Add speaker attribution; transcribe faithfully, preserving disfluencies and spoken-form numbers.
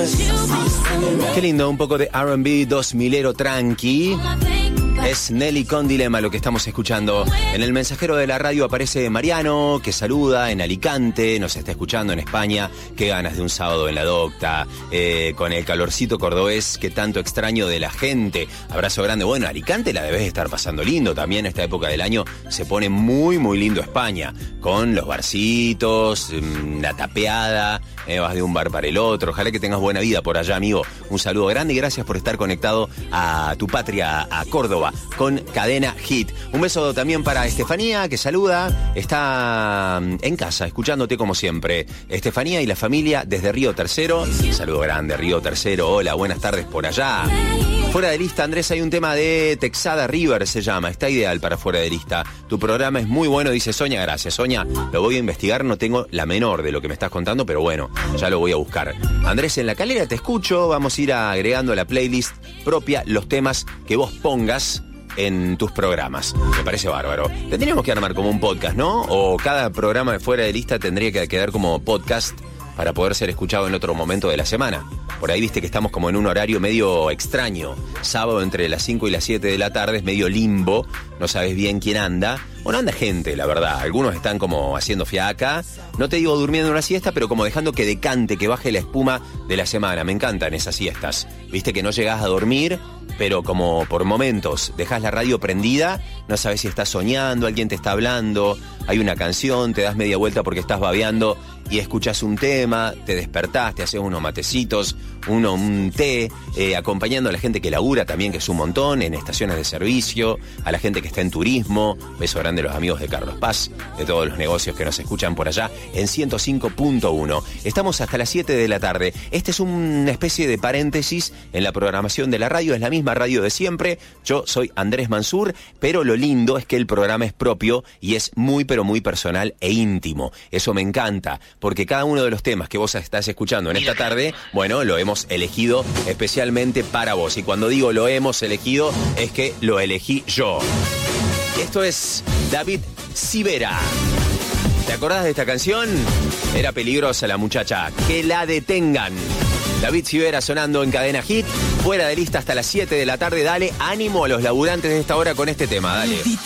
Speaker 1: Qué lindo, un poco de R and B dos milero tranqui. Es Nelly con Dilema lo que estamos escuchando. En el mensajero de la radio aparece Mariano, que saluda en Alicante, nos está escuchando en España. Qué ganas de un sábado en la docta, eh, con el calorcito cordobés que tanto extraño de la gente. Abrazo grande. Bueno, Alicante la debes estar pasando lindo. También esta época del año se pone muy, muy lindo España. Con los barcitos, la tapeada, eh, vas de un bar para el otro. Ojalá que tengas buena vida por allá, amigo. Un saludo grande y gracias por estar conectado a tu patria, a Córdoba, con Cadena Hit. Un beso también para Estefanía, que saluda, está en casa, escuchándote como siempre. Estefanía y la familia desde Río Tercero. Saludo grande, Río Tercero. Hola, buenas tardes por allá. Fuera de lista, Andrés, hay un tema de Texada River, se llama. Está ideal para Fuera de Lista. Tu programa es muy bueno, dice Sonia. Gracias, Sonia. Lo voy a investigar, no tengo la menor de lo que me estás contando, pero bueno, ya lo voy a buscar. Andrés, en la calera te escucho. Vamos a ir agregando a la playlist propia los temas que vos pongas en tus programas. Me parece bárbaro. Tendríamos que armar como un podcast, ¿no? O cada programa de Fuera de Lista tendría que quedar como podcast para poder ser escuchado en otro momento de la semana. Por ahí viste que estamos como en un horario medio extraño. Sábado entre las cinco y las siete de la tarde es medio limbo. No sabes bien quién anda. Bueno, anda gente, la verdad. Algunos están como haciendo fiaca. No te digo durmiendo una siesta, pero como dejando que decante, que baje la espuma de la semana. Me encantan esas siestas. Viste que no llegás a dormir, pero como por momentos dejás la radio prendida, no sabes si estás soñando, alguien te está hablando, hay una canción, te das media vuelta porque estás babeando y escuchas un tema, te despertás, te haces unos matecitos, uno, un té, eh, acompañando a la gente que labura también, que es un montón, en estaciones de servicio, a la gente que está en turismo. Beso grande a los amigos de Carlos Paz, de todos los negocios que nos escuchan por allá en ciento cinco punto uno. Estamos hasta las siete de la tarde. Este es una especie de paréntesis en la programación de la radio, es la misma radio de siempre. Yo soy Andrés Mansur, pero lo lindo es que el programa es propio y es muy pero muy personal e íntimo. Eso me encanta, porque cada uno de los temas que vos estás escuchando en esta tarde, bueno, lo hemos elegido especialmente para vos. Y cuando digo lo hemos elegido, es que lo elegí yo. Esto es David Sivera. ¿Te acordás de esta canción? Era peligrosa la muchacha. Que la detengan. David Sivera sonando en Cadena Hit. Fuera de lista hasta las siete de la tarde. Dale ánimo a los laburantes de esta hora con este tema. Dale.